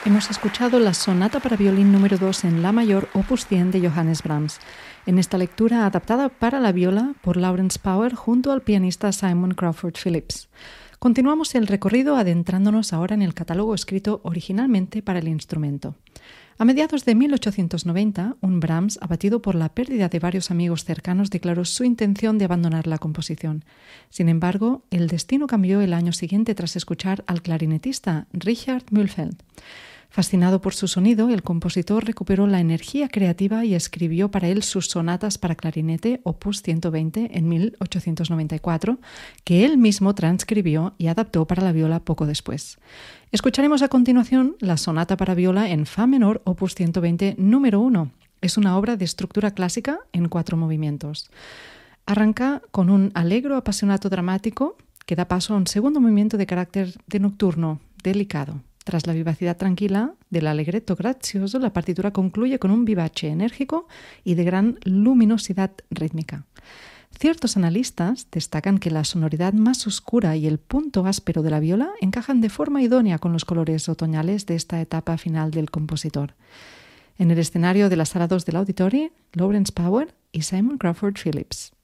Hemos escuchado la sonata para violín número 2 en la mayor, opus 100 de Johannes Brahms, en esta lectura adaptada para la viola por Lawrence Power junto al pianista Simon Crawford Phillips. Continuamos el recorrido adentrándonos ahora en el catálogo escrito originalmente para el instrumento. A mediados de 1890, un Brahms, abatido por la pérdida de varios amigos cercanos, declaró su intención de abandonar la composición. Sin embargo, el destino cambió el año siguiente tras escuchar al clarinetista Richard Mühlfeld. Fascinado por su sonido, el compositor recuperó la energía creativa y escribió para él sus sonatas para clarinete opus 120 en 1894, que él mismo transcribió y adaptó para la viola poco después. Escucharemos a continuación la sonata para viola en fa menor opus 120 número 1. Es una obra de estructura clásica en 4 movimientos. Arranca con un allegro apasionato dramático que da paso a un segundo movimiento de carácter de nocturno, delicado. Tras la vivacidad tranquila del allegretto grazioso, la partitura concluye con un vivace enérgico y de gran luminosidad rítmica. Ciertos analistas destacan que la sonoridad más oscura y el punto áspero de la viola encajan de forma idónea con los colores otoñales de esta etapa final del compositor. En el escenario de la Sala 2 del Auditori, Lawrence Power y Simon Crawford Phillips.